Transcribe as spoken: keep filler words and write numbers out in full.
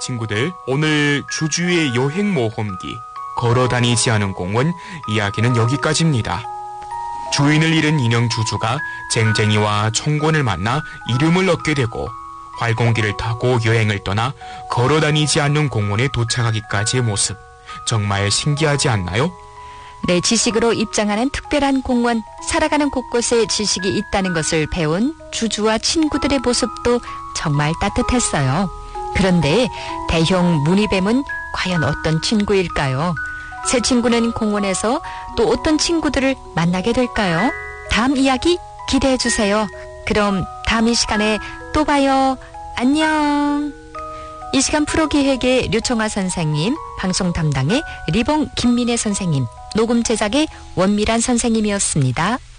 친구들, 오늘 주주의 여행 모험기, 걸어다니지 않은 공원 이야기는 여기까지입니다. 주인을 잃은 인형 주주가 쟁쟁이와 청곤을 만나 이름을 얻게 되고 활공기를 타고 여행을 떠나 걸어다니지 않는 공원에 도착하기까지의 모습, 정말 신기하지 않나요? 네, 지식으로 입장하는 특별한 공원, 살아가는 곳곳에 지식이 있다는 것을 배운 주주와 친구들의 모습도 정말 따뜻했어요. 그런데 대형 무늬뱀은 과연 어떤 친구일까요? 새 친구는 공원에서 또 어떤 친구들을 만나게 될까요? 다음 이야기 기대해 주세요. 그럼 다음 이 시간에 또 봐요. 안녕. 이 시간 프로기획의 류청아 선생님, 방송 담당의 리봉 김민혜 선생님, 녹음 제작의 원미란 선생님이었습니다.